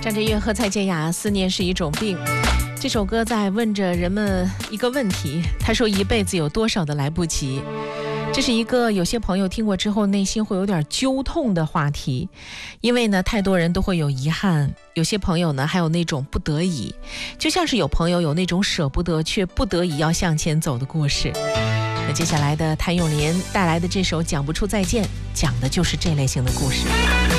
张震岳和蔡健雅，思念是一种病。这首歌在问着人们一个问题，他说一辈子有多少的来不及。这是一个有些朋友听过之后内心会有点揪痛的话题，因为呢太多人都会有遗憾，有些朋友呢还有那种不得已，就像是有朋友有那种舍不得却不得已要向前走的故事。那接下来的谭咏麟带来的这首《讲不出再见》，讲的就是这类型的故事。